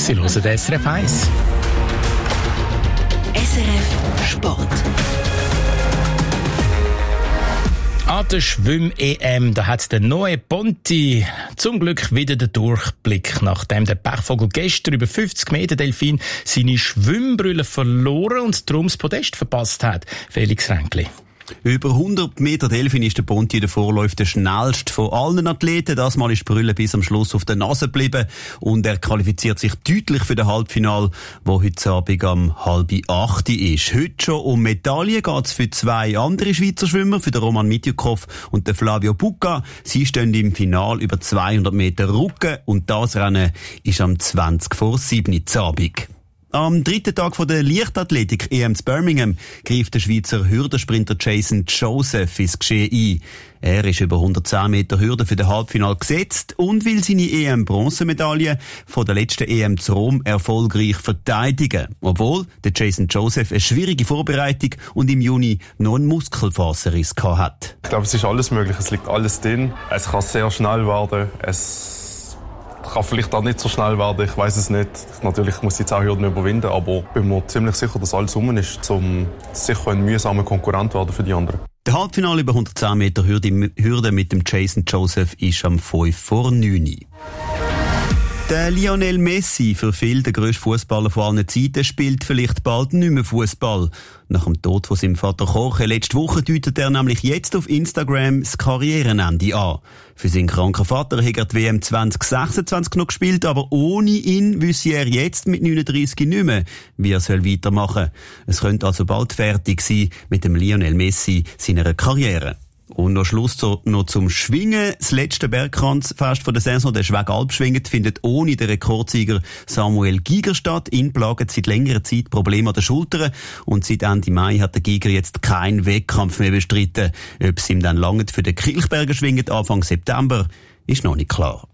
Sie hören den SRF 1. SRF Sport. An der Schwimm-EM, da hat der neue Ponti zum Glück wieder den Durchblick, nachdem der Pechvogel gestern über 50 Meter Delfin seine Schwimmbrille verloren und darum das Podest verpasst hat. Felix Ränkli. Über 100 Meter Delfin ist der Ponti der Vorläufer der schnellste von allen Athleten. Das Mal ist die Brille bis am Schluss auf der Nase geblieben und er qualifiziert sich deutlich für das Halbfinale, wo heute Abend um 7:30 ist. Heute schon um Medaillen geht's für zwei andere Schweizer Schwimmer, für den Roman Mitjukow und den Flavio Bucca. Sie stehen im Finale über 200 Meter Rücken und das Rennen ist am 7:20 Abend. Am dritten Tag von der Leichtathletik EM zu Birmingham greift der Schweizer Hürdensprinter Jason Joseph ins Geschehen ein. Er ist über 110 Meter Hürde für das Halbfinale gesetzt und will seine EM-Bronzemedaille von der letzten EM zu Rom erfolgreich verteidigen. Obwohl der Jason Joseph eine schwierige Vorbereitung und im Juni noch einen Muskelfaserriss hat. Ich glaube, es ist alles möglich, es liegt alles drin. Es kann sehr schnell werden, es kann vielleicht auch nicht so schnell werden, ich weiß es nicht. Natürlich muss ich die 10 Hürden überwinden, aber ich bin mir ziemlich sicher, dass alles rum ist, um sicher ein mühsamer Konkurrent werden für die anderen. Der Halbfinale über 110 Meter Hürde mit dem Jason Joseph ist am 5:09. Der Lionel Messi, für viele der grösste Fußballer von allen Zeiten, spielt vielleicht bald nicht mehr Fußball. Nach dem Tod von seinem Vater Jorge letzte Woche deutet er nämlich jetzt auf Instagram das Karrierenende an. Für seinen kranken Vater hat er die WM 2026 noch gespielt, aber ohne ihn wüsste er jetzt mit 39 nicht mehr, wie er weitermachen soll. Es könnte also bald fertig sein mit dem Lionel Messi seiner Karriere. Und noch Schluss noch zum Schwingen. Das letzte Bergkranzfest von der Saison, der Schwägalpschwingen, findet ohne den Rekordsieger Samuel Giger statt. Ihn plagen seit längerer Zeit Probleme an den Schultern. Und seit Ende Mai hat der Giger jetzt keinen Wettkampf mehr bestritten. Ob es ihm dann langt für den Kilchberger Schwingen Anfang September, ist noch nicht klar.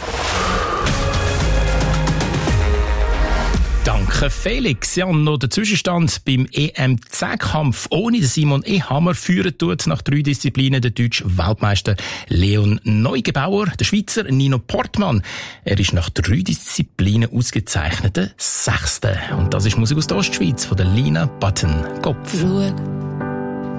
Danke Felix. Ja, und noch der Zwischenstand beim EM-Zehnkampf. Ohne den Simon Ehammer führen tut nach 3 Disziplinen der deutsche Weltmeister Leon Neugebauer. Der Schweizer Nino Portmann. Er ist nach 3 Disziplinen ausgezeichneter 6. Und das ist Musik aus der Ostschweiz von der Lina Button-Kopf.